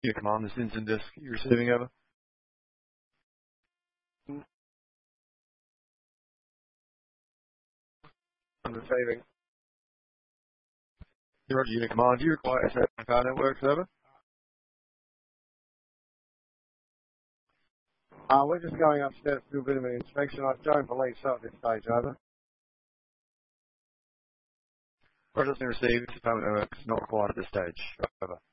Unit Command, this Instant Disk, you receiving over? I'm receiving. You're on Unit Command, do you require SA Power Networks over? We're just going upstairs to do a bit of an inspection. I don't believe so at this stage, over. Roger, that's been received. SA Power Networks not required at this stage. Over.